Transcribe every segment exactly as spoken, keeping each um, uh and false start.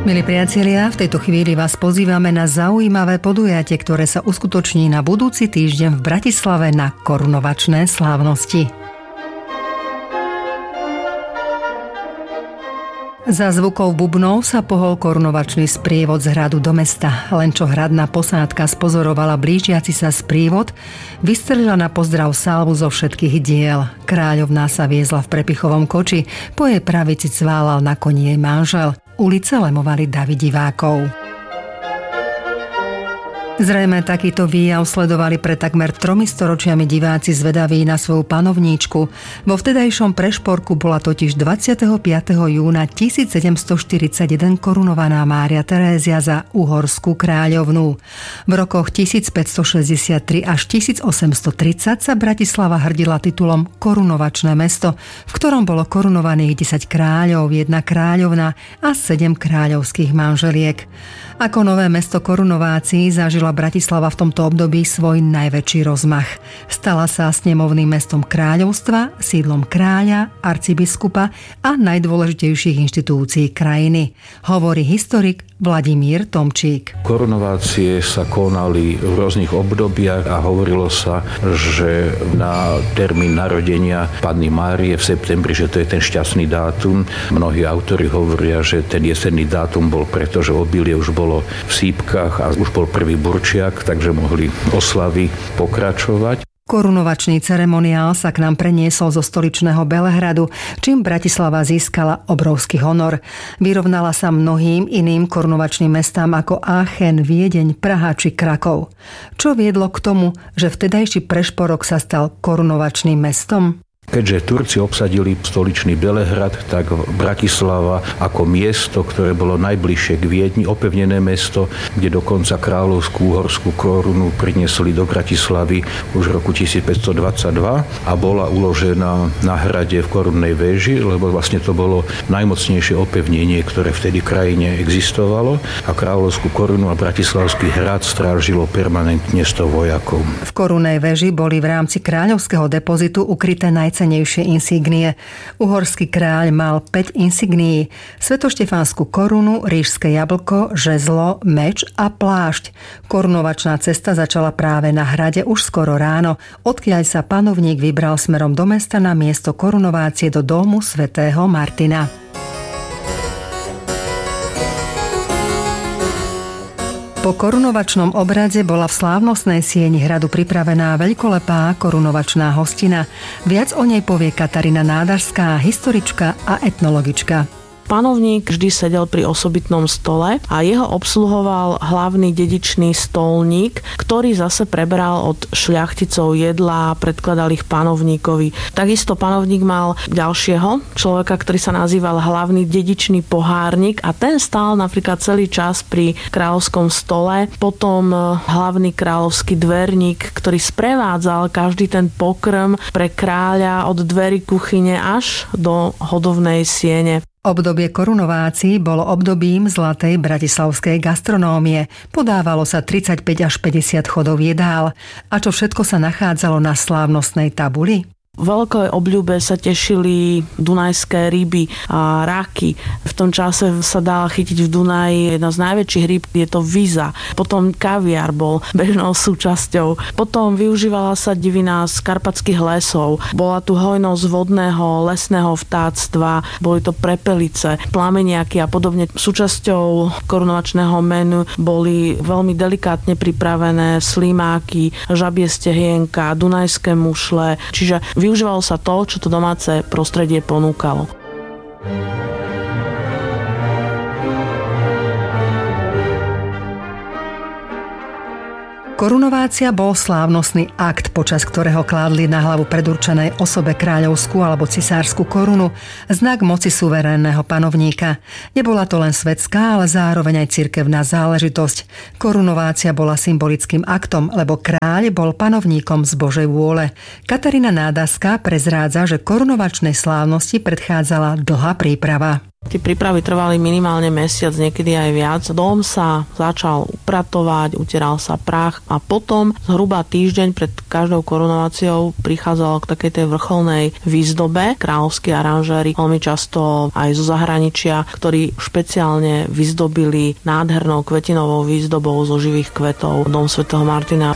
Milí priatelia, v tejto chvíli vás pozývame na zaujímavé podujatie, ktoré sa uskutoční na budúci týždeň v Bratislave na korunovačné slávnosti. Za zvukov bubnov sa pohol korunovačný sprievod z hradu do mesta. Len čo hradná posádka spozorovala blížiaci sa sprievod, vystrelila na pozdrav salvu zo všetkých diel. Kráľovná sa viezla v prepichovom koči, po jej pravici cválal na koni jej manžel. Ulice lemovali davy divákov. Zrejme takýto výjav sledovali pred takmer tromi storočiami diváci zvedaví na svoju panovníčku. Vo vtedajšom Prešporku bola totiž dvadsiateho piateho júna tisícsedemstoštyridsaťjeden korunovaná Mária Terézia za uhorskú kráľovnú. V rokoch tisícpäťstošesťdesiattri až tisícosemstotridsať sa Bratislava hrdila titulom Korunovačné mesto, v ktorom bolo korunovaných desať kráľov, jedna kráľovna a sedem kráľovských manželiek. Ako nové mesto korunovácií zažila Bratislava v tomto období svoj najväčší rozmach. Stala sa snemovným mestom kráľovstva, sídlom kráľa, arcibiskupa a najdôležitejších inštitúcií krajiny, hovorí historik Vladimír Tomčík. Korunovácie sa konali v rôznych obdobiach a hovorilo sa, že na termín narodenia Panny Márie v septembri, že to je ten šťastný dátum. Mnohí autori hovoria, že ten jesenný dátum bol preto, že obilie už bolo v sípkach a už bol prvý burčiak, takže mohli oslavy pokračovať. Korunovačný ceremoniál sa k nám preniesol zo stoličného Belehradu, čím Bratislava získala obrovský honor. Vyrovnala sa mnohým iným korunovačným mestám ako Aachen, Viedeň, Praha či Krakov. Čo viedlo k tomu, že vtedajší Prešporok sa stal korunovačným mestom? Keďže Turci obsadili stoličný Belehrad, tak Bratislava ako miesto, ktoré bolo najbližšie k Viedni, opevnené mesto, kde dokonca kráľovskú uhorskú korunu priniesli do Bratislavy už v roku tisícpäťstodvadsaťdva a bola uložená na hrade v korunnej véži, lebo vlastne to bolo najmocnejšie opevnenie, ktoré vtedy v krajine existovalo a kráľovskú korunu a bratislavský hrad strážilo permanentne sto vojakov. V korunnej véži boli v rámci kráľovského depozitu ukryté najcenejšie cenejšie insígnie. Uhorský kráľ mal päť insignií: svetoštefánsku korunu, ríšske jablko, žezlo, meč a plášť. Korunovačná cesta začala práve na hrade už skoro ráno, odkiaľ sa panovník vybral smerom do mesta na miesto korunovácie do domu svätého Martina. Po korunovačnom obrade bola v slávnostnej sieni hradu pripravená veľkolepá korunovačná hostina. Viac o nej povie Katarína Nádažská, historička a etnologička. Panovník vždy sedel pri osobitnom stole a jeho obsluhoval hlavný dedičný stolník, ktorý zase preberal od šľachticov jedlá a predkladal ich panovníkovi. Takisto panovník mal ďalšieho človeka, ktorý sa nazýval hlavný dedičný pohárnik a ten stál napríklad celý čas pri kráľovskom stole. Potom hlavný kráľovský dverník, ktorý sprevádzal každý ten pokrm pre kráľa od dverí kuchyne až do hodovnej siene. Obdobie korunovácií bolo obdobím zlatej bratislavskej gastronómie. Podávalo sa tridsaťpäť až päťdesiat chodov jedál. A čo všetko sa nachádzalo na slávnostnej tabuli? Veľkej obľúbe sa tešili dunajské ryby a raky. V tom čase sa dala chytiť v Dunaji jedna z najväčších rýb, je to viza. Potom kaviár bol bežnou súčasťou. Potom využívala sa divina z karpatských lesov. Bola tu hojnosť vodného, lesného vtáctva, boli to prepelice, plameniaky a podobne. Súčasťou korunovačného menu boli veľmi delikátne pripravené slimáky, žabie stehienka, dunajské mušle, čiže využívalo sa to, čo to domáce prostredie ponúkalo. Korunovácia bol slávnostný akt, počas ktorého kládli na hlavu predurčenej osobe kráľovskú alebo cisársku korunu, znak moci suverénneho panovníka. Nebola to len svetská, ale zároveň aj cirkevná záležitosť. Korunovácia bola symbolickým aktom, lebo kráľ bol panovníkom z Božej vôle. Katarína Nádažská prezrádza, že korunovačnej slávnosti predchádzala dlhá príprava. Tie prípravy trvali minimálne mesiac, niekedy aj viac. Dom sa začal upratovať, utieral sa prach a potom zhruba týždeň pred každou korunováciou prichádzalo k takej tej vrcholnej výzdobe. Kráľovskí aranžéri, veľmi často aj zo zahraničia, ktorí špeciálne vyzdobili nádhernou kvetinovou výzdobou zo živých kvetov dom svätého Martina.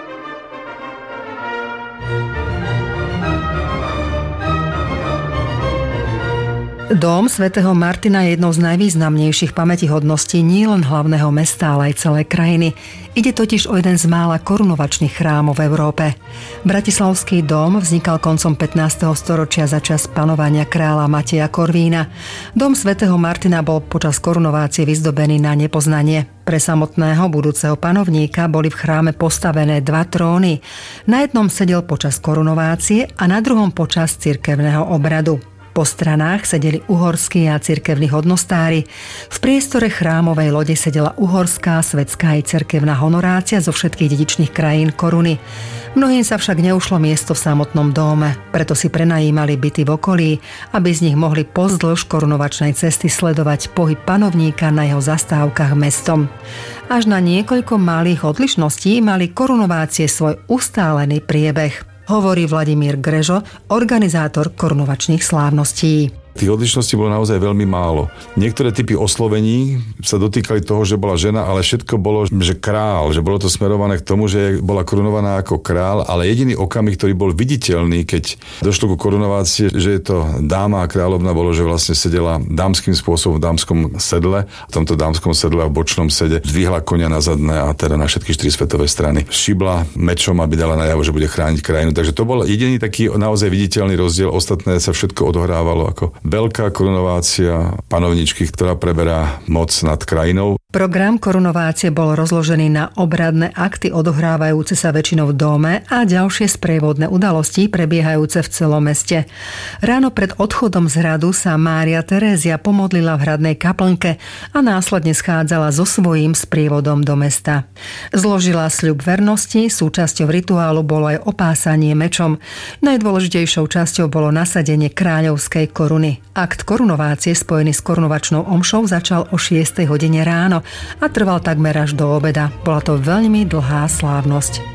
Dom svätého Martina je jednou z najvýznamnejších pamätihodností nielen hlavného mesta, ale aj celej krajiny. Ide totiž o jeden z mála korunovačných chrámov v Európe. Bratislavský dom vznikal koncom pätnásteho storočia za čas panovania kráľa Mateja Korvína. Dom svätého Martina bol počas korunovácie vyzdobený na nepoznanie. Pre samotného budúceho panovníka boli v chráme postavené dva tróny. Na jednom sedel počas korunovácie a na druhom počas cirkevného obradu. Po stranách sedeli uhorskí a cirkevní hodnostári. V priestore chrámovej lode sedela uhorská, svetská aj cirkevná honorácia zo všetkých dedičných krajín koruny. Mnohým sa však neušlo miesto v samotnom dome, preto si prenajímali byty v okolí, aby z nich mohli pozdĺž korunovačnej cesty sledovať pohyb panovníka na jeho zastávkach mestom. Až na niekoľko malých odlišností mali korunovácie svoj ustálený priebeh, hovorí Vladimír Grežo, organizátor korunovačných slávností. Tých odlišností bolo naozaj veľmi málo. Niektoré typy oslovení sa dotýkali toho, že bola žena, ale všetko bolo, že král, že bolo to smerované k tomu, že bola korunovaná ako král, ale jediný okamih, ktorý bol viditeľný, keď došlo ku korunovácii, že je to dáma a kráľovna, bolo, že vlastne sedela dámskym spôsobom v dámskom sedle, v tomto dámskom sedle a v bočnom sede zdvihla konia na zadné a teda na všetky štyri svetové strany. Šibla mečom, aby dala najavo, že bude chrániť krajinu. Takže to bol jediný taký naozaj viditeľný rozdiel. Ostatné sa všetko odohrávalo ako veľká korunovácia panovničky, ktorá preberá moc nad krajinou. Program korunovácie bol rozložený na obradné akty odohrávajúce sa väčšinou v dome a ďalšie sprievodné udalosti prebiehajúce v celom meste. Ráno pred odchodom z hradu sa Mária Terézia pomodlila v hradnej kaplnke a následne schádzala so svojím sprievodom do mesta. Zložila sľub vernosti, súčasťou rituálu bolo aj opásanie mečom. Najdôležitejšou časťou bolo nasadenie kráľovskej koruny. Akt korunovácie spojený s korunovačnou omšou začal o šiestej hodine ráno a trval takmer až do obeda. Bola to veľmi dlhá slávnosť.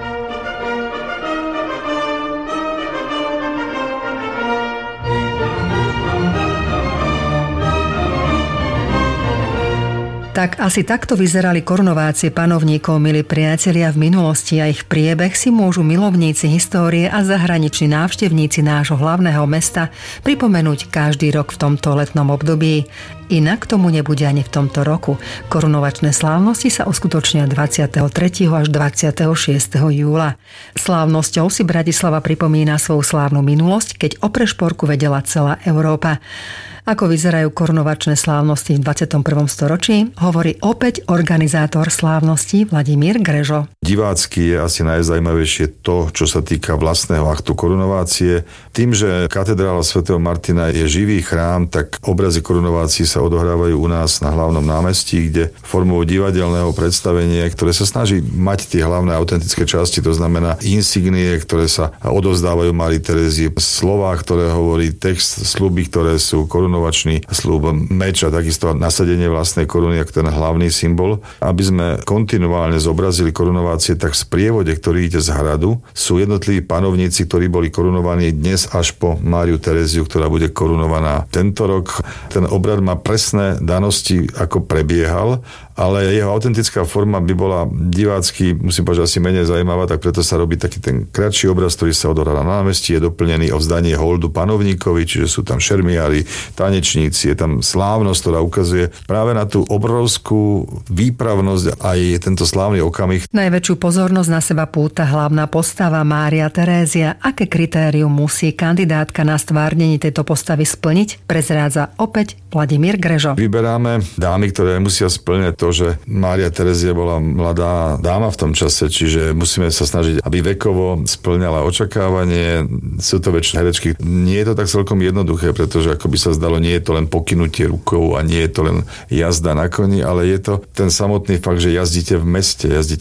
Tak asi takto vyzerali korunovácie panovníkov, milí priatelia, v minulosti a ich priebeh si môžu milovníci histórie a zahraniční návštevníci nášho hlavného mesta pripomenúť každý rok v tomto letnom období. Inak tomu nebude ani v tomto roku. Korunovačné slávnosti sa uskutočnia dvadsiateho tretieho až dvadsiateho šiesteho júla. Slávnosťou si Bratislava pripomína svoju slávnu minulosť, keď o prešporku vedela celá Európa. Ako vyzerajú korunovačné slávnosti v dvadsiatom prvom storočí, hovorí opäť organizátor slávnosti Vladimír Grežo. Divácky je asi najzajímavejšie to, čo sa týka vlastného aktu korunovácie. Tým, že katedrála svätého Martina je živý chrám, tak obrazy korunovácií sa odohrávajú u nás na hlavnom námestí, kde formou divadelného predstavenia, ktoré sa snaží mať tie hlavné autentické časti, to znamená insignie, ktoré sa odovzdávajú Márii Terézii, slová, ktoré hovorí text, sľuby, ktoré sú korunovačný sľub, meč a takisto nasadenie vlastnej koruny, ako ten hlavný symbol. Aby sme kontinuálne zobrazili korunovácie, tak v sprievode, ktorý ide z hradu, sú jednotliví panovníci, ktorí boli korunovaní dnes až po Máriu Teréziu, ktorá bude korunovaná tento rok. Ten obrad má presné danosti, ako prebiehal, ale jeho autentická forma by bola divácky, musím povedať, asi menej zaujímavá, tak preto sa robí taký ten kratší obraz, ktorý sa odohrá na námestí, je doplnený o vzdanie holdu panovníkovi, čiže sú tam šermiári, tanečníci, je tam slávnosť, ktorá ukazuje práve na tú obrovskú výpravnosť aj tento slávny okamih. Najväčšiu pozornosť na seba púta hlavná postava Mária Terézia. Aké kritérium musí kandidátka na stvárnení tejto postavy splniť? Prezrádza opäť Vladimír Grežo. Vyberáme dámy, ktoré musia splňať to, že Mária Terézia bola mladá dáma v tom čase, čiže musíme sa snažiť, aby vekovo splňala očakávanie. Sú to väčšie herečky. Nie je to tak celkom jednoduché, pretože ako by sa zdalo, nie je to len pokynutie rukou a nie je to len jazda na koni, ale je to ten samotný fakt, že jazdíte v meste, jazdíte na koni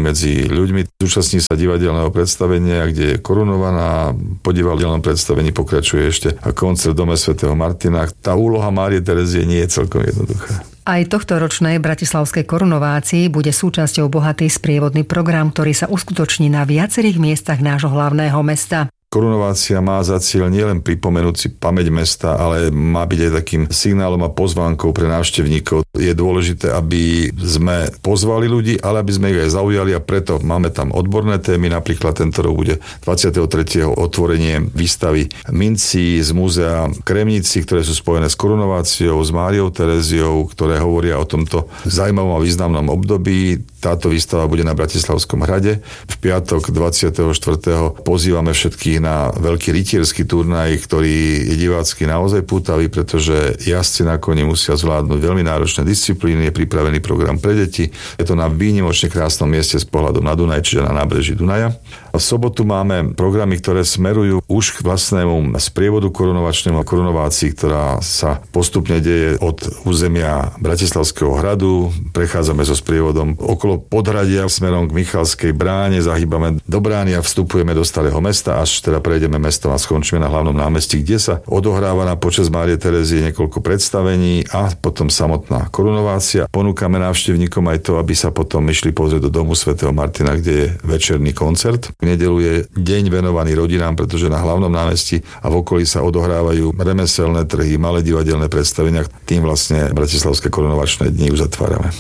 medzi ľuďmi. Zúčastní sa divadelného predstavenia, kde je korunovaná. Po divadelnom predstavení pokračuje ešte koncert v dome svätého Martina. Tá úloha Márie Terezie nie je celkom jednoduchá. Aj tohto ročnej bratislavskej korunovácii bude súčasťou bohatý sprievodný program, ktorý sa uskutoční na viacerých miestach nášho hlavného mesta. Korunovácia má za cieľ nielen pripomenúť si pamäť mesta, ale má byť aj takým signálom a pozvánkou pre návštevníkov. Je dôležité, aby sme pozvali ľudí, ale aby sme ich aj zaujali a preto máme tam odborné témy. Napríklad tento rok bude dvadsiateho tretieho otvorenie výstavy mincí z múzea Kremnici, ktoré sú spojené s korunováciou, s Máriou Tereziou, ktoré hovoria o tomto zaujímavom a významnom období. Táto výstava bude na Bratislavskom hrade. V piatok dvadsiateho štvrtého pozývame všetkých na veľký rytierský turnaj, ktorý je divácky naozaj pútavý, pretože jazdci na koni musia zvládnuť veľmi náročné disciplíny, je pripravený program pre deti. Je to na výnimočne krásnom mieste s pohľadom na Dunaj, čiže na nábreží Dunaja. V sobotu máme programy, ktoré smerujú už k vlastnému sprievodu korunovačnému korunovácii, ktorá sa postupne deje od územia Bratislavského hradu. Prechádzame so sprievodom okolo Podhradia smerom k Michalskej bráne, zahýbame do brány a vstupujeme do Starého mesta, až teda prejdeme mestom a skončíme na hlavnom námestí, kde sa odohráva na počesť Márie Terezie niekoľko predstavení a potom samotná korunovácia. Ponúkame návštevníkom aj to, aby sa potom išli pozrieť do domu svätého Martina, kde je večerný koncert. V nedeľu je deň venovaný rodinám, pretože na hlavnom námestí a v okolí sa odohrávajú remeselné trhy, malé divadelné predstavenia. Tým vlastne bratislavské korunovačné dni uzatvárame.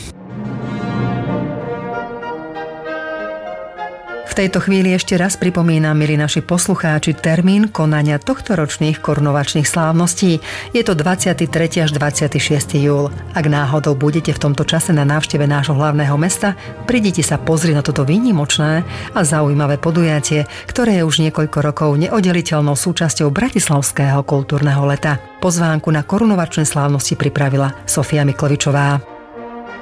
V tejto chvíli ešte raz pripomínam, milí naši poslucháči, termín konania tohtoročných korunovačných slávností. Je to dvadsiateho tretieho až dvadsiateho šiesteho júla. Ak náhodou budete v tomto čase na návšteve nášho hlavného mesta, prídite sa pozrieť na toto výnimočné a zaujímavé podujatie, ktoré je už niekoľko rokov neoddeliteľnou súčasťou bratislavského kultúrneho leta. Pozvánku na korunovačné slávnosti pripravila Sofia Miklovičová.